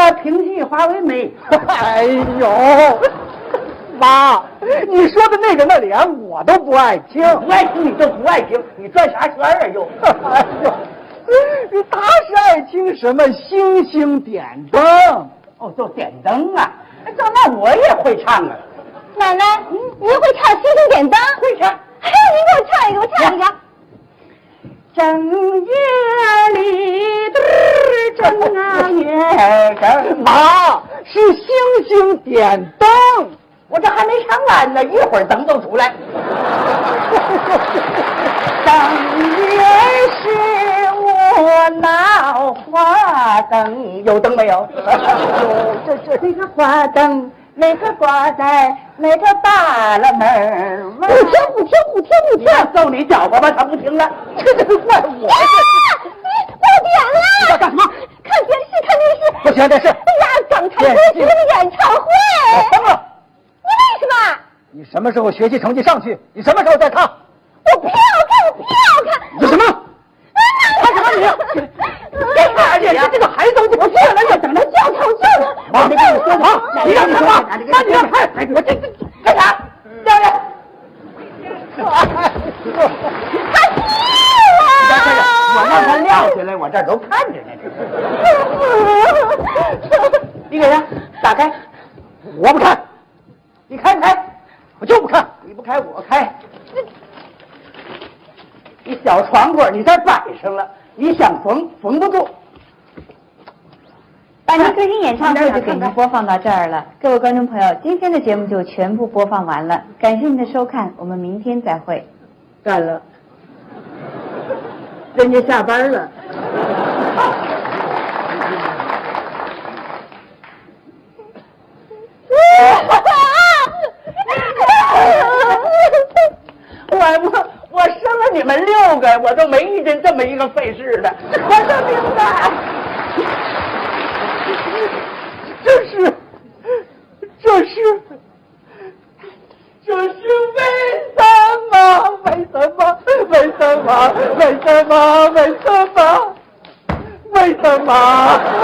平戏华为美。 哎呦，妈，你说的那个那脸我都不爱听， 不爱听你就不爱听，你转啥圈啊又？ 哎呦，他是爱听什么星星点灯？ 哦，就点灯啊！照那我也会唱啊。 奶奶，您会唱星星点灯？ 会唱。 哎，您给我唱一个，我唱一个。 正月里正啊月正， 妈是星星点灯。 我这还没唱完呢，一会儿灯都出来。正月是我闹花灯，有灯没有？这那个花灯，那个挂在那个大了门。 不听！ 揍你脚巴吧，他不听了，这就是怪我。 到点了！ 你在干什么？ 看电视。 不喜欢电视。 哎呀，港台歌曲那个演唱会。 我疯了！ 你为什么？ 你什么时候学习成绩上去？你什么时候再看？ 我不要看！ 你什么？ 看什么你？ 别看电视，这个孩子我去了，要等他叫吵架了。 妈，你跟我说话，你让什么？ 妈，你让开！我这干啥？让人。 他急了！ 我让他撂下来，我这儿都看着呢。你给他打开， 我不看。 你开不开？ 我就不看。 你不开我开。你小床柜你这摆上了，你想缝缝不住。 百年歌星演唱会就给您播放到这儿了，各位观众朋友，今天的节目就全部播放完了，感谢您的收看，我们明天再会。 干了，人家下班了。我生了你们6个，我都没遇见这么一个费事的。我的明白。这是为什么？